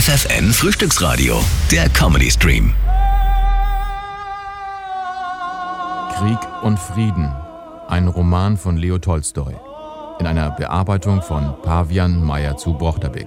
FFN Frühstücksradio, der Comedy-Stream. Krieg und Frieden, ein Roman von Leo Tolstoi, in einer Bearbeitung von Pavian Meyer zu Brochterbeck.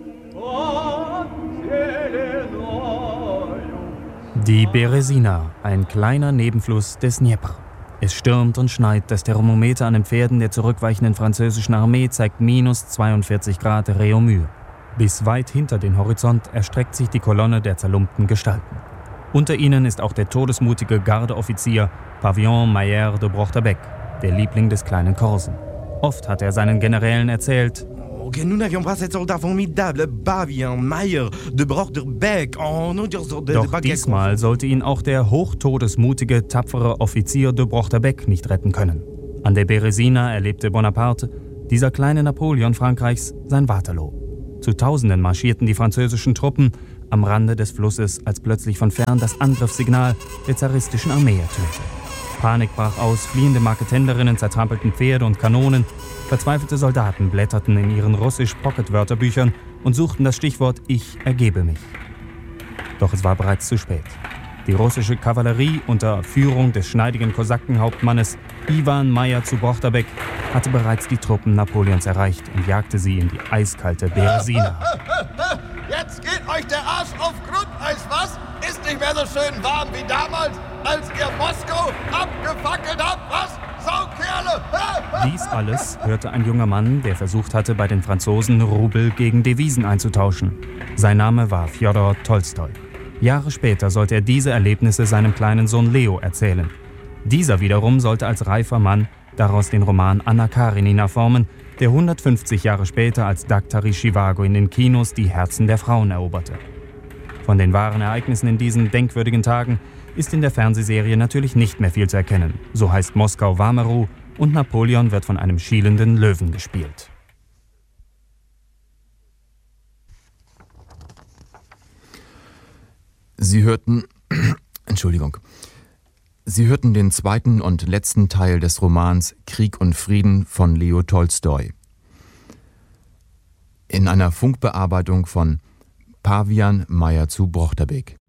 Die Beresina, ein kleiner Nebenfluss des Dnjepr. Es stürmt und schneit, das Thermometer an den Pferden der zurückweichenden französischen Armee zeigt minus 42 Grad Réaumur. Bis weit hinter den Horizont erstreckt sich die Kolonne der zerlumpten Gestalten. Unter ihnen ist auch der todesmutige Gardeoffizier Pavian Meyer de Brochterbeck, der Liebling des kleinen Korsen. Oft hat er seinen Generälen erzählt: Nous n'avions pas cet soldat formidable, Pavian Meyer de Brochterbeck. Doch diesmal sollte ihn auch der hochtodesmutige, tapfere Offizier de Brochterbeck nicht retten können. An der Beresina erlebte Bonaparte, dieser kleine Napoleon Frankreichs, sein Waterloo. Zu Tausenden marschierten die französischen Truppen am Rande des Flusses, als plötzlich von fern das Angriffssignal der zaristischen Armee ertönte. Panik brach aus, fliehende Marketenderinnen zertrampelten Pferde und Kanonen, verzweifelte Soldaten blätterten in ihren Russisch-Pocket-Wörterbüchern und suchten das Stichwort »Ich ergebe mich«. Doch es war bereits zu spät. Die russische Kavallerie unter Führung des schneidigen Kosakenhauptmannes Iwan Meyer zu Brochterbeck hatte bereits die Truppen Napoleons erreicht und jagte sie in die eiskalte Beresina. Jetzt geht euch der Arsch auf Grundeis, was? Ist nicht mehr so schön warm wie damals, als ihr Moskau abgefackelt habt, was? Saukerle! Dies alles hörte ein junger Mann, der versucht hatte, bei den Franzosen Rubel gegen Devisen einzutauschen. Sein Name war Fjodor Tolstoi. Jahre später sollte er diese Erlebnisse seinem kleinen Sohn Leo erzählen. Dieser wiederum sollte als reifer Mann daraus den Roman Anna Karenina formen, der 150 Jahre später als Daktari Zhivago in den Kinos die Herzen der Frauen eroberte. Von den wahren Ereignissen in diesen denkwürdigen Tagen ist in der Fernsehserie natürlich nicht mehr viel zu erkennen. So heißt Moskau Wameru und Napoleon wird von einem schielenden Löwen gespielt. Sie hörten den zweiten und letzten Teil des Romans Krieg und Frieden von Leo Tolstoi in einer Funkbearbeitung von Pavian Meyer zu Brochterbeck.